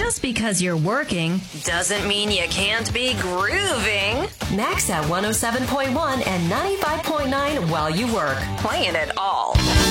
Just because you're working doesn't mean you can't be grooving. Max at 107.1 and 95.9 while you work. Playing it all.